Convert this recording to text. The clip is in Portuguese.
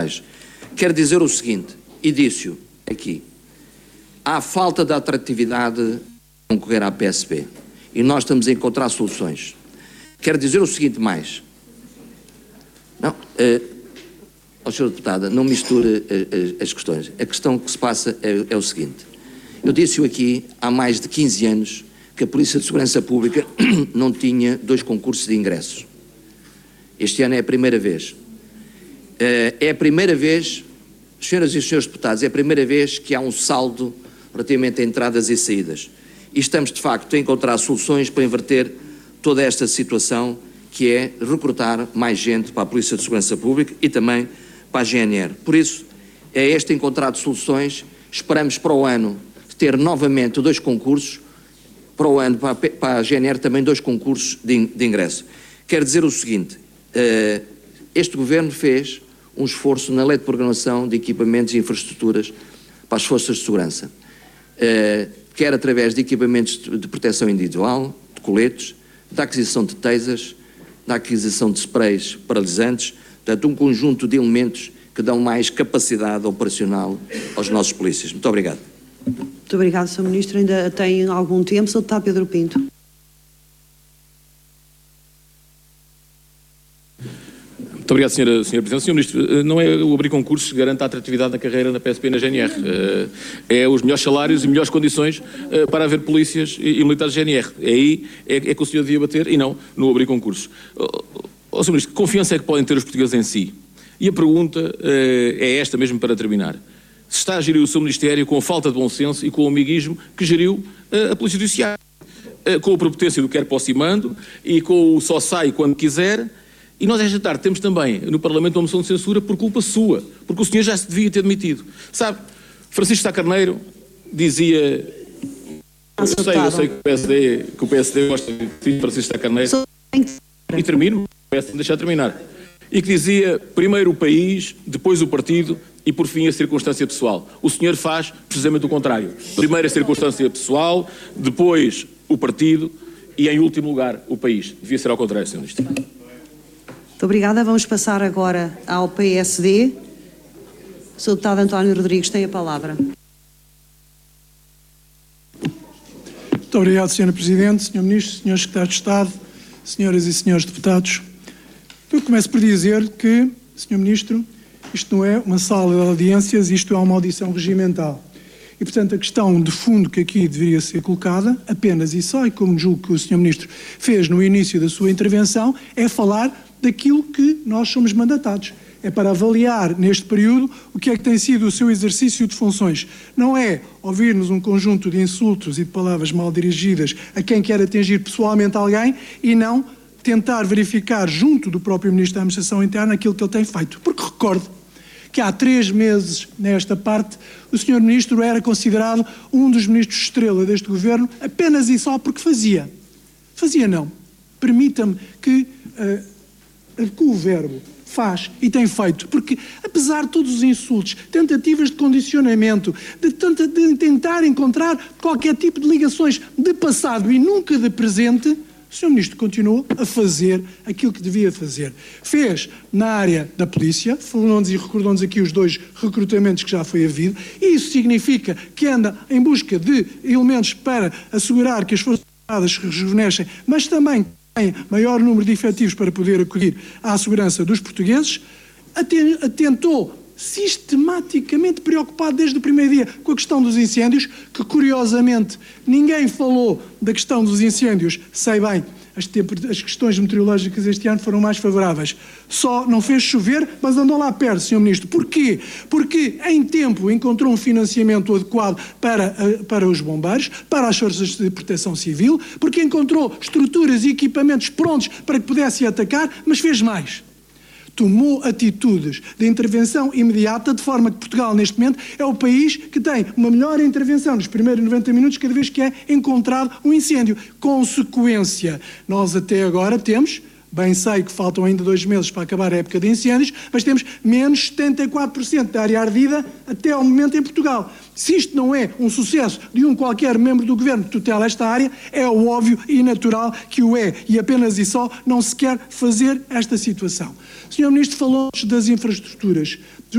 mais. Quero dizer o seguinte, e disse-o aqui, há falta de atratividade de concorrer à PSP e nós estamos a encontrar soluções. Quero dizer o seguinte mais, não, Sr. Deputada, não misture as questões. A questão que se passa é o seguinte, eu disse-o aqui há mais de 15 anos que a Polícia de Segurança Pública não tinha 2 concursos de ingressos. Este ano é a primeira vez. É a primeira vez, senhoras e senhores deputados, é a primeira vez que há um saldo relativamente a entradas e saídas. E estamos, de facto, a encontrar soluções para inverter toda esta situação, que é recrutar mais gente para a Polícia de Segurança Pública e também para a GNR. Por isso, é este encontrar de soluções. Esperamos para o ano ter novamente 2 concursos, para o ano, para a GNR também 2 concursos de ingresso. Quero dizer o seguinte, este Governo fez um esforço na Lei de Programação de Equipamentos e Infraestruturas para as Forças de Segurança, quer através de equipamentos de proteção individual, de coletes, da aquisição de tasers, da aquisição de sprays paralisantes, portanto, um conjunto de elementos que dão mais capacidade operacional aos nossos polícias. Muito obrigado. Muito obrigado, Sr. Ministro. Ainda tem algum tempo. Sr. Deputado Pedro Pinto. Muito obrigado, Sra. Presidente. Sr. Ministro, não é o abrir concursos que garante a atratividade da carreira na PSP e na GNR. É os melhores salários e melhores condições para haver polícias e militares de GNR. Aí é que o senhor devia bater e não no abrir concursos. Sr. Ministro, que confiança é que podem ter os portugueses em si? E a pergunta é esta mesmo para terminar. Se está a gerir o seu Ministério com a falta de bom senso e com o amiguismo que geriu a Polícia Judiciária, com a prepotência do quer posso e mando e com o só sai quando quiser. E nós esta tarde temos também no Parlamento uma moção de censura por culpa sua, porque o senhor já se devia ter demitido. Sabe, Francisco Sá Carneiro dizia, eu sei que o PSD gosta de Francisco Sá Carneiro, e termino, peço-me deixar terminar, e que dizia primeiro o país, depois o partido e por fim a circunstância pessoal. O senhor faz precisamente o contrário. Primeiro a circunstância pessoal, depois o partido e em último lugar o país. Devia ser ao contrário, Sr. Ministro. Muito obrigada. Vamos passar agora ao PSD. O Sr. Deputado António Rodrigues tem a palavra. Muito obrigado, Sr. Presidente, Sr. Ministro, Srs. Secretários de Estado, Senhoras e Senhores Deputados. Eu começo por dizer que, Sr. Ministro, isto não é uma sala de audiências, isto é uma audição regimental. E, portanto, a questão de fundo que aqui deveria ser colocada, apenas e só, e como julgo que o Sr. Ministro fez no início da sua intervenção, é falar daquilo que nós somos mandatados. É para avaliar, neste período, o que é que tem sido o seu exercício de funções. Não é ouvir-nos um conjunto de insultos e de palavras mal dirigidas a quem quer atingir pessoalmente alguém e não tentar verificar junto do próprio Ministro da Administração Interna aquilo que ele tem feito. Porque recordo que há 3 meses, nesta parte, o Sr. Ministro era considerado um dos ministros estrela deste Governo apenas e só porque fazia. Fazia não. Permita-me que o verbo faz e tem feito, porque apesar de todos os insultos, tentativas de condicionamento, de tentar encontrar qualquer tipo de ligações de passado e nunca de presente, o Sr. Ministro continuou a fazer aquilo que devia fazer. Fez na área da polícia, falou-nos e recordou-nos aqui os 2 recrutamentos que já foi havido, e isso significa que anda em busca de elementos para assegurar que as Forças Armadas se rejuvenescem, mas também tem maior número de efetivos para poder acudir à segurança dos portugueses, tentou sistematicamente preocupado desde o primeiro dia com a questão dos incêndios, que curiosamente ninguém falou da questão dos incêndios, sei bem, as questões meteorológicas este ano foram mais favoráveis. Só não fez chover, mas andou lá perto, Sr. Ministro. Porquê? Porque em tempo encontrou um financiamento adequado para os bombeiros, para as forças de proteção civil, porque encontrou estruturas e equipamentos prontos para que pudesse atacar, mas fez mais. Tomou atitudes de intervenção imediata, de forma que Portugal, neste momento, é o país que tem uma melhor intervenção nos primeiros 90 minutos cada vez que é encontrado um incêndio. Consequência, nós até agora temos, bem sei que faltam ainda 2 meses para acabar a época de incêndios, mas temos menos 74% da área ardida até ao momento em Portugal. Se isto não é um sucesso de qualquer membro do Governo que tutela esta área, é óbvio e natural que o é, e apenas e só não se quer fazer esta situação. O Sr. Ministro falou-nos das infraestruturas.